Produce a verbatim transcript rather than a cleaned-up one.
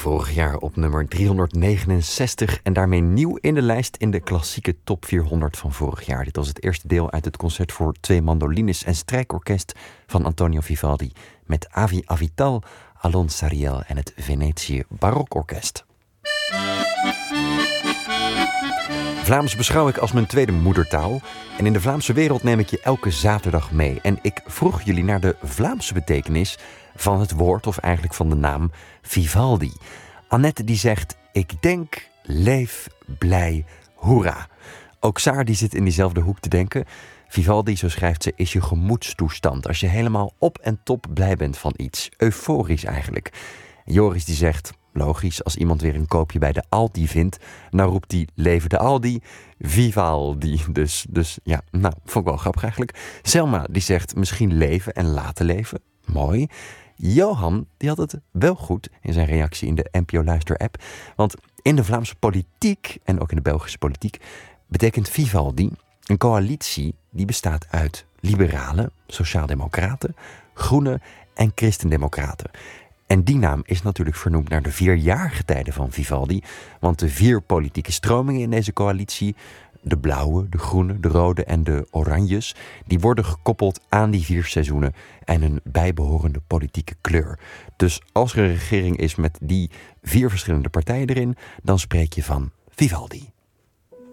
Vorig jaar op nummer driehonderdnegenenzestig en daarmee nieuw in de lijst in de klassieke top vierhonderd van vorig jaar. Dit was het eerste deel uit het concert voor twee mandolines en strijkorkest van Antonio Vivaldi met Avi Avital, Alon Sariel en het Venetië Barokorkest. Vlaams beschouw ik als mijn tweede moedertaal en in de Vlaamse wereld neem ik je elke zaterdag mee. En ik vroeg jullie naar de Vlaamse betekenis van het woord, of eigenlijk van de naam Vivaldi. Annette die zegt, ik denk, leef, blij, hoera. Ook Saar die zit in diezelfde hoek te denken. Vivaldi, zo schrijft ze, is je gemoedstoestand. Als je helemaal op en top blij bent van iets. Euforisch eigenlijk. Joris die zegt, logisch, als iemand weer een koopje bij de Aldi vindt, dan roept hij, leven de Aldi, Vivaldi. Dus, dus ja, nou, vond ik wel grappig eigenlijk. Selma die zegt, misschien leven en laten leven. Mooi. Johan die had het wel goed in zijn reactie in de N P O Luister-app. Want in de Vlaamse politiek en ook in de Belgische politiek betekent Vivaldi een coalitie die bestaat uit liberalen, sociaaldemocraten, groenen en christendemocraten. En die naam is natuurlijk vernoemd naar de vier jaargetijden van Vivaldi. Want de vier politieke stromingen in deze coalitie, de blauwe, de groene, de rode en de oranjes, die worden gekoppeld aan die vier seizoenen en hun bijbehorende politieke kleur. Dus als er een regering is met die vier verschillende partijen erin, dan spreek je van Vivaldi.